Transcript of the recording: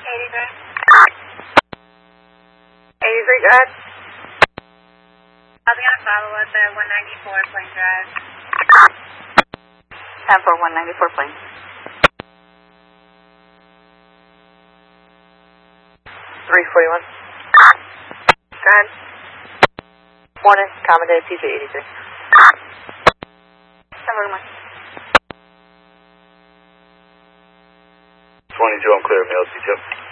83, go ahead. I'll be on a follow up at 194 Plain Drive. 10 for 194 Plain. 341. Go ahead. Morning, Commodore TJ 83. 22, I'm clear, mail, detail.